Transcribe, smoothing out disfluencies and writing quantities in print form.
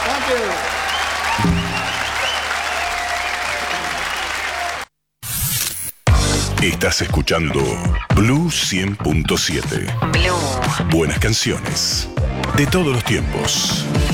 Thank you. Estás escuchando Blue 100.7. Blue. Buenas canciones de todos los tiempos.